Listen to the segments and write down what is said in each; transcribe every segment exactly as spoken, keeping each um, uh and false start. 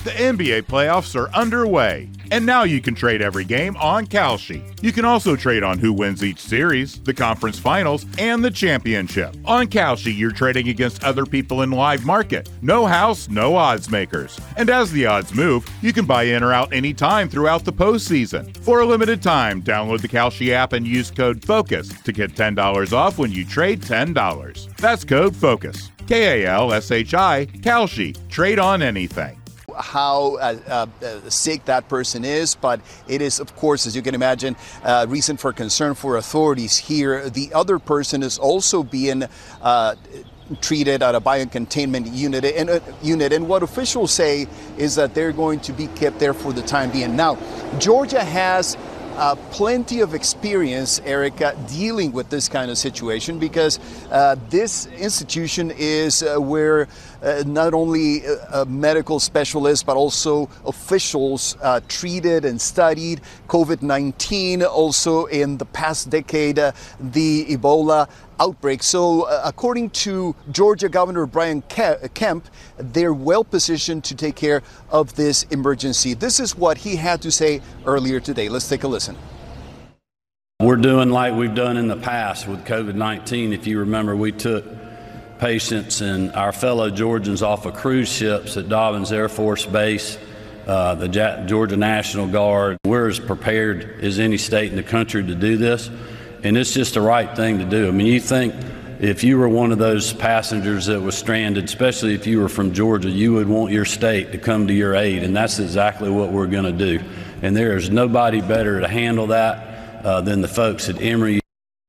The N B A playoffs are underway, and now you can trade every game on Kalshi. You can also trade on who wins each series, the conference finals, and the championship. On Kalshi, you're trading against other people in live market. No house, no odds makers. And as the odds move, you can buy in or out anytime throughout the postseason. For a limited time, download the Kalshi app and use code FOCUS to get ten dollars off when you trade ten dollars. That's code FOCUS. K A L S H I, Kalshi. Trade on anything. How uh, uh, sick that person is, but it is, of course, as you can imagine, uh, reason for concern for authorities here. The other person is also being uh, treated at a biocontainment unit, and, uh, unit. And what officials say is that they're going to be kept there for the time being. Now, Georgia has Uh, plenty of experience, Erica, dealing with this kind of situation because uh, this institution is uh, where uh, not only uh, medical specialists but also officials uh, treated and studied COVID nineteen. Also in the past decade, uh, the Ebola outbreak. So uh, according to Georgia Governor Brian Kemp, they're well positioned to take care of this emergency. This is what he had to say earlier today. Let's take a listen. We're doing like we've done in the past with COVID nineteen. If you remember, we took patients and our fellow Georgians off of cruise ships at Dobbins Air Force Base, uh, the Georgia National Guard. We're as prepared as any state in the country to do this. And it's just the right thing to do. I mean, you think if you were one of those passengers that was stranded, especially if you were from Georgia, you would want your state to come to your aid. And that's exactly what we're going to do. And there is nobody better to handle that uh, than the folks at Emory.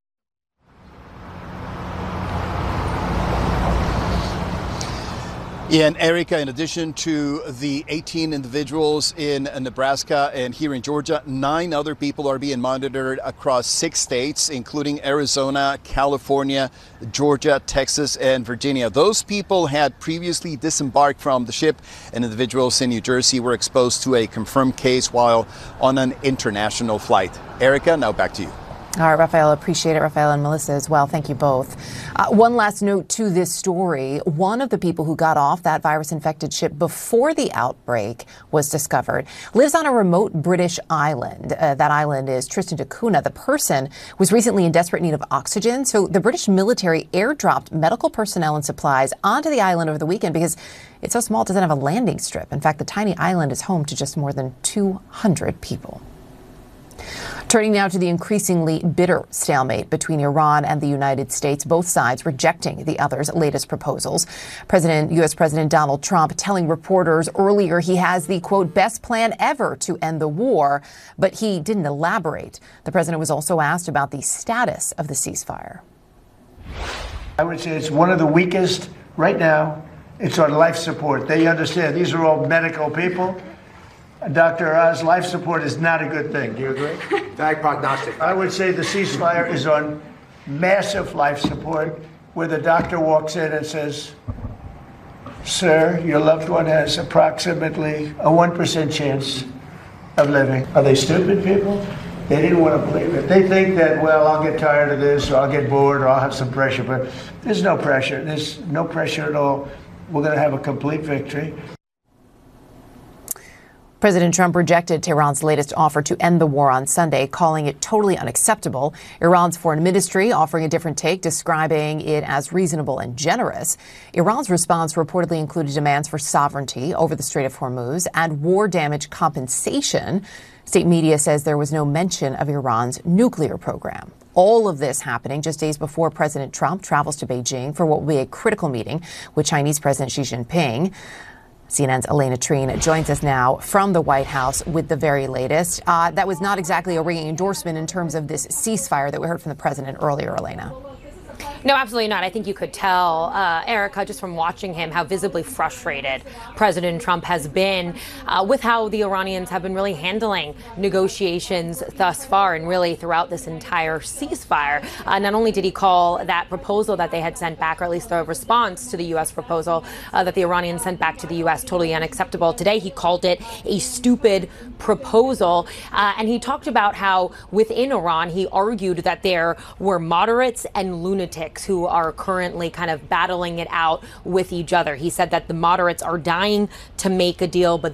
And Erica, in addition to the eighteen individuals in Nebraska and here in Georgia, nine other people are being monitored across six states, including Arizona, California, Georgia, Texas, and Virginia. Those people had previously disembarked from the ship, and individuals in New Jersey were exposed to a confirmed case while on an international flight. Erica, now back to you. All right, Rafael, appreciate it. Rafael and Melissa as well. Thank you both. Uh, one last note to this story. One of the people who got off that virus-infected ship before the outbreak was discovered lives on a remote British island. Uh, that island is Tristan da Cunha. The person was recently in desperate need of oxygen, so the British military airdropped medical personnel and supplies onto the island over the weekend because it's so small it doesn't have a landing strip. In fact, the tiny island is home to just more than two hundred people. Turning now to the increasingly bitter stalemate between Iran and the United States, both sides rejecting the other's latest proposals. President, U S. President Donald Trump telling reporters earlier he has the, quote, best plan ever to end the war, but he didn't elaborate. The president was also asked about the status of the ceasefire. I would say it's one of the weakest right now. It's on life support. They understand these are all medical people. Doctor Oz, life support is not a good thing. Do you agree? Bad prognostic. I would say the ceasefire is on massive life support, where the doctor walks in and says, sir, your loved one has approximately a one percent chance of living. Are they stupid people? They didn't want to believe it. They think that, well, I'll get tired of this, or I'll get bored, or I'll have some pressure. But there's no pressure. There's no pressure at all. We're going to have a complete victory. President Trump rejected Tehran's latest offer to end the war on Sunday, calling it totally unacceptable. Iran's foreign ministry offering a different take, describing it as reasonable and generous. Iran's response reportedly included demands for sovereignty over the Strait of Hormuz and war damage compensation. State media says there was no mention of Iran's nuclear program. All of this happening just days before President Trump travels to Beijing for what will be a critical meeting with Chinese President Xi Jinping. C N N's Elena Treen joins us now from the White House with the very latest. Uh, that was not exactly a ringing endorsement in terms of this ceasefire that we heard from the president earlier, Elena. No, absolutely not. I think you could tell, uh, Erica, just from watching him, how visibly frustrated President Trump has been uh, with how the Iranians have been really handling negotiations thus far and really throughout this entire ceasefire. Uh, not only did he call that proposal that they had sent back, or at least the response to the U S proposal uh, that the Iranians sent back to the U S totally unacceptable. Today, he called it a stupid proposal. Uh, and he talked about how within Iran, he argued that there were moderates and lunatics who are currently kind of battling it out with each other. He said that the moderates are dying to make a deal, but